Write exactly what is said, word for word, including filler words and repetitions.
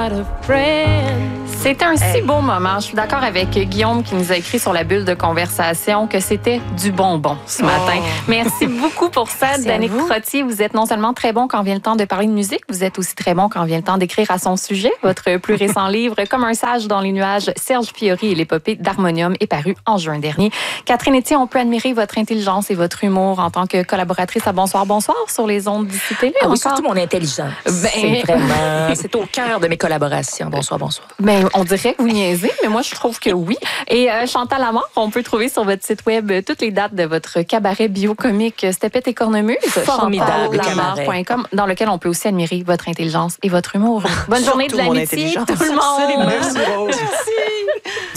not a friend. C'était un si beau moment. Je suis d'accord avec Guillaume qui nous a écrit sur la bulle de conversation que c'était du bonbon ce matin. Oh. Merci beaucoup pour ça, Merci Danick à vous. Trottier. Vous êtes non seulement très bon quand vient le temps de parler de musique, vous êtes aussi très bon quand vient le temps d'écrire à son sujet. Votre plus récent livre, Comme un sage dans les nuages, Serge Fiori et l'épopée d'Harmonium, est paru en juin dernier. Catherine Etier, on peut admirer votre intelligence et votre humour en tant que collaboratrice à Bonsoir, Bonsoir sur les ondes d'ici télé. Ah oui, encore. surtout mon intelligence. Ben- C'est vraiment, c'est au cœur de mes collaborations. Bonsoir, bonsoir. Ben, on dirait que vous niaisez, mais moi, je trouve que oui. Et euh, Chantal Lamarre, on peut trouver sur votre site web euh, toutes les dates de votre cabaret biocomique Stepette et Cornemuse, Formidable chantal lamarre point com, dans lequel on peut aussi admirer votre intelligence et votre humour. Bonne journée de Surtout mon l'amitié, intelligence. tout le monde. Absolument. Merci, Rose. Merci.